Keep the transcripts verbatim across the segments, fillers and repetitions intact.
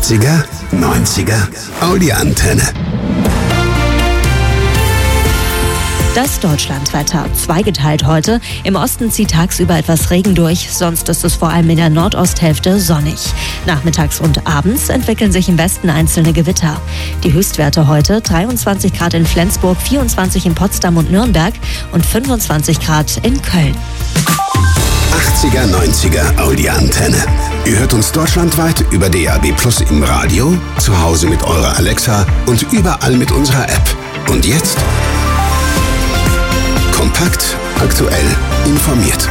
achtziger, neunziger, Audi-Antenne. Das Deutschlandwetter. Zweigeteilt heute. Im Osten zieht tagsüber etwas Regen durch, sonst ist es vor allem in der Nordosthälfte sonnig. Nachmittags und abends entwickeln sich im Westen einzelne Gewitter. Die Höchstwerte heute: dreiundzwanzig Grad in Flensburg, vierundzwanzig in Potsdam und Nürnberg und fünfundzwanzig Grad in Köln. achtziger, neunziger, Audi-Antenne. Ihr hört uns deutschlandweit über D A B Plus im Radio, zu Hause mit eurer Alexa und überall mit unserer App. Und jetzt kompakt, aktuell, informiert.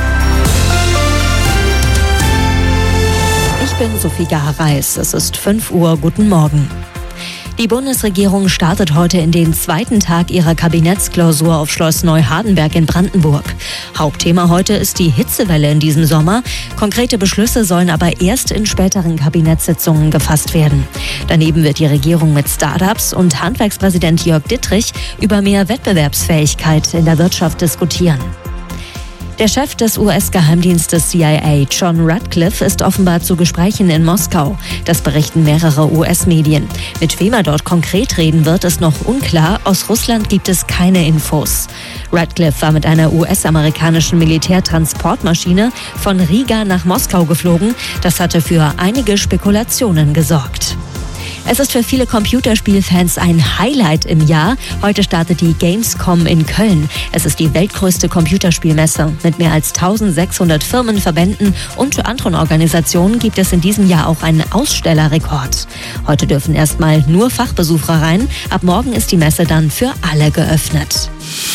Ich bin Sophie Gahareis. Es ist fünf Uhr. Guten Morgen. Die Bundesregierung startet heute in den zweiten Tag ihrer Kabinettsklausur auf Schloss Neuhardenberg in Brandenburg. Hauptthema heute ist die Hitzewelle in diesem Sommer. Konkrete Beschlüsse sollen aber erst in späteren Kabinettssitzungen gefasst werden. Daneben wird die Regierung mit Start-ups und Handwerkspräsident Jörg Dittrich über mehr Wettbewerbsfähigkeit in der Wirtschaft diskutieren. Der Chef des U S-Geheimdienstes C I A, John Ratcliffe, ist offenbar zu Gesprächen in Moskau. Das berichten mehrere U S-Medien. Mit wem er dort konkret reden wird, ist noch unklar. Aus Russland gibt es keine Infos. Ratcliffe war mit einer U S-amerikanischen Militärtransportmaschine von Riga nach Moskau geflogen. Das hatte für einige Spekulationen gesorgt. Es ist für viele Computerspielfans ein Highlight im Jahr. Heute startet die Gamescom in Köln. Es ist die weltgrößte Computerspielmesse. Mit mehr als eintausendsechshundert Firmen, Verbänden und anderen Organisationen gibt es in diesem Jahr auch einen Ausstellerrekord. Heute dürfen erstmal nur Fachbesucher rein. Ab morgen ist die Messe dann für alle geöffnet.